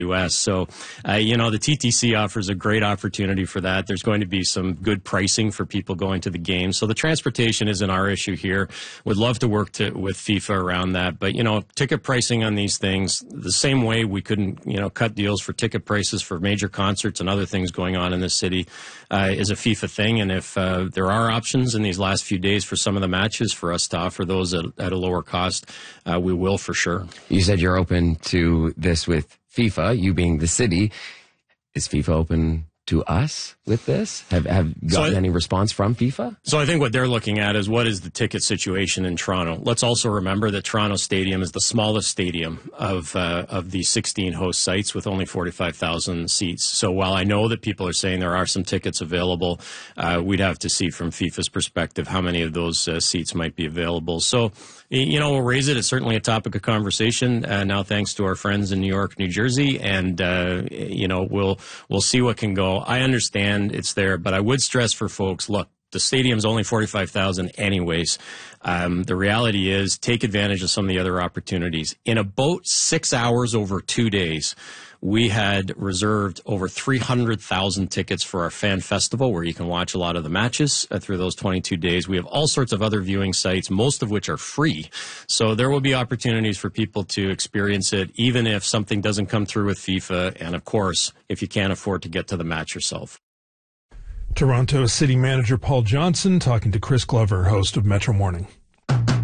US. So, the TTC offers a great opportunity for that. There's going to be some good pricing for people going to the game. So the transportation isn't our issue here. Would love to work with FIFA around that. But, ticket pricing on these things, the same way we couldn't, cut deals for ticket prices for major concerts and other things going on in this city is a FIFA thing. And if there are options in these last few days for some of the matches for us to offer those at a lower cost, we will for sure. You said you're open to this with FIFA, you being the city. Is FIFA open to us with this? Have gotten any response from FIFA? So I think what they're looking at is what is the ticket situation in Toronto. Let's also remember that Toronto Stadium is the smallest stadium of the 16 host sites with only 45,000 seats. So while I know that people are saying there are some tickets available, we'd have to see from FIFA's perspective how many of those seats might be available. So, we'll raise it. It's certainly a topic of conversation now, thanks to our friends in New York, New Jersey, and we'll see what can go. I understand it's there, but I would stress for folks, look, the stadium's only 45,000 anyways. The reality is take advantage of some of the other opportunities. In about 6 hours over 2 days, we had reserved over 300,000 tickets for our fan festival where you can watch a lot of the matches through those 22 days. We have all sorts of other viewing sites, most of which are free. So there will be opportunities for people to experience it, even if something doesn't come through with FIFA. And of course, if you can't afford to get to the match yourself. Toronto City Manager Paul Johnson talking to Chris Glover, host of Metro Morning.